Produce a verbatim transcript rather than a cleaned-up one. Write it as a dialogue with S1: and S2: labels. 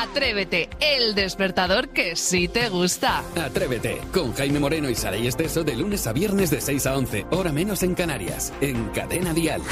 S1: Atrévete, el despertador que sí te gusta.
S2: Atrévete, con Jaime Moreno y Saray Esteso de lunes a viernes de seis a once, hora menos en Canarias, en Cadena Dial.